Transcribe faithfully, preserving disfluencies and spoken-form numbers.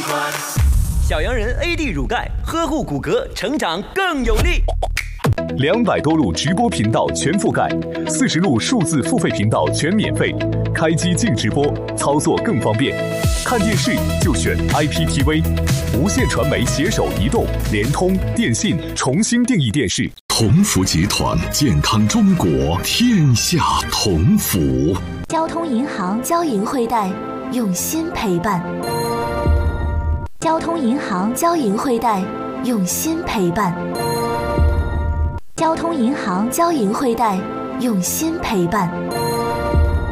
小洋人 A D 乳钙，呵护骨骼，成长更有力。 两百多路直播频道全覆盖，四十路数字付费频道全免费，开机净直播，操作更方便。看电视就选 I P T V， 无线传媒携手移动、联通、电信重新定义电视。 同福集团，健康中国，天下同福。 交通银行交银汇贷，用心陪伴。交通银行交银汇贷，用心陪伴。交通银行交银汇贷，用心陪伴。